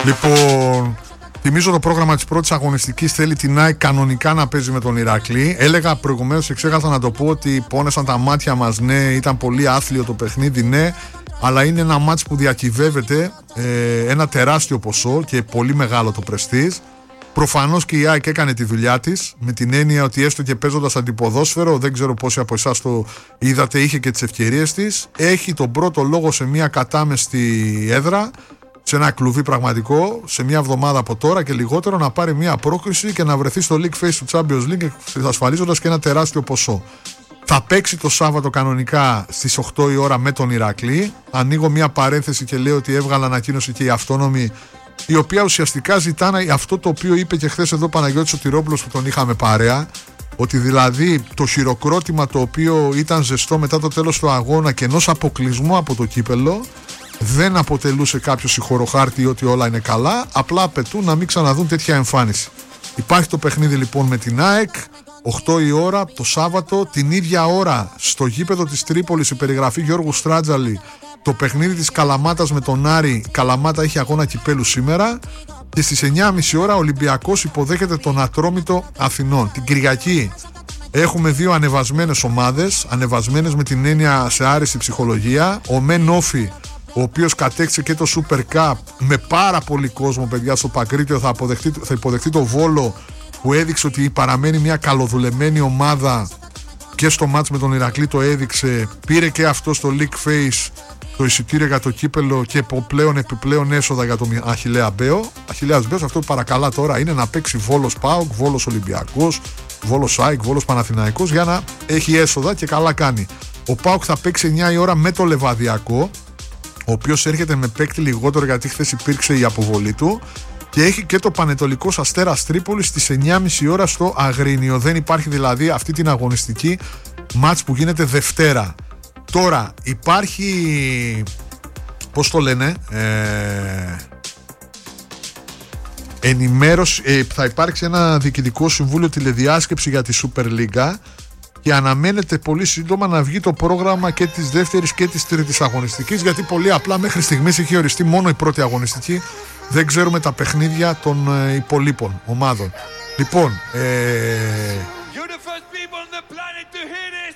Λοιπόν, θυμίζω το πρόγραμμα της πρώτης αγωνιστικής. Θέλει την ΑΕΚ κανονικά να παίζει με τον Ηρακλή. Έλεγα προηγουμένως και ξέχασα να το πω ότι πόνεσαν τα μάτια μας. Ναι, ήταν πολύ άθλιο το παιχνίδι, ναι. Αλλά είναι ένα μάτς που διακυβεύεται ένα τεράστιο ποσό και πολύ μεγάλο το πρεστίζ. Προφανώς και η ΑΕΚ έκανε τη δουλειά της, με την έννοια ότι έστω και παίζοντας αντιποδόσφαιρο, δεν ξέρω πόσοι από εσάς το είδατε, είχε και τις ευκαιρίες της. Έχει τον πρώτο λόγο σε μια κατάμεστη έδρα, σε ένα κλουβί πραγματικό, σε μια εβδομάδα από τώρα και λιγότερο, να πάρει μια πρόκριση και να βρεθεί στο League Phase του Champions League, εξασφαλίζοντας και ένα τεράστιο ποσό. Θα παίξει το Σάββατο κανονικά στις 8 η ώρα με τον Ηρακλή. Ανοίγω μια παρένθεση και λέω ότι έβγαλε ανακοίνωση και η Αυτόνομη, η οποία ουσιαστικά ζητάνε αυτό το οποίο είπε και χθες εδώ ο Παναγιώτης Σωτηρόπουλος που τον είχαμε παρέα, ότι δηλαδή το χειροκρότημα το οποίο ήταν ζεστό μετά το τέλος του αγώνα και ενός αποκλεισμού από το κύπελο δεν αποτελούσε κάποιο συγχωροχάρτη ότι όλα είναι καλά, απλά απαιτούν να μην ξαναδούν τέτοια εμφάνιση. Υπάρχει το παιχνίδι λοιπόν με την ΑΕΚ, 8 η ώρα το Σάββατο, την ίδια ώρα στο γήπεδο της Τρίπολης, η περιγραφή Γιώργου Στράτζαλη, το παιχνίδι της Καλαμάτας με τον Άρη. Καλαμάτα έχει αγώνα κυπέλου σήμερα. Και στις 9.30 ώρα ο Ολυμπιακός υποδέχεται τον Ατρόμητο Αθηνών. Την Κυριακή έχουμε δύο ανεβασμένες ομάδες, ανεβασμένες με την έννοια σε άριστη ψυχολογία. Ο Μεν Όφι, ο οποίος κατέκτησε και το Super Cup με πάρα πολύ κόσμο, παιδιά, στο Παγκρίτιο, θα υποδεχτεί το Βόλο, που έδειξε ότι παραμένει μια καλοδουλεμένη ομάδα και στο μάτς με τον Ηρακλή το έδειξε. Πήρε και αυτό στο League Phase το εισιτήριο για το κύπελο και επιπλέον έσοδα για τον Αχιλλέα Μπέο. Αχιλλέας Μπέος, αυτό που παρακαλά τώρα είναι να παίξει Βόλος ΠΑΟΚ, Βόλος Ολυμπιακός, Βόλος ΑΕΚ, Βόλος Παναθηναϊκός, για να έχει έσοδα και καλά κάνει. Ο ΠΑΟΚ θα παίξει 9 η ώρα με το Λεβαδιακό, ο οποίος έρχεται με παίκτη λιγότερο γιατί χθες υπήρξε η αποβολή του, και έχει και το Πανετολικός Αστέρας Τρίπολης στις 9.30 ώρα στο Αγρίνιο. Δεν υπάρχει δηλαδή αυτή την αγωνιστική μάτς που γίνεται Δευτέρα. Τώρα υπάρχει, πώς το λένε, ενημέρωση, θα υπάρξει ένα διοικητικό συμβούλιο τηλεδιάσκεψη για τη Super League και αναμένεται πολύ σύντομα να βγει το πρόγραμμα και της δεύτερης και της τρίτης αγωνιστικής, γιατί πολύ απλά μέχρι στιγμής έχει οριστεί μόνο η πρώτη αγωνιστική, δεν ξέρουμε τα παιχνίδια των υπολείπων ομάδων. Λοιπόν,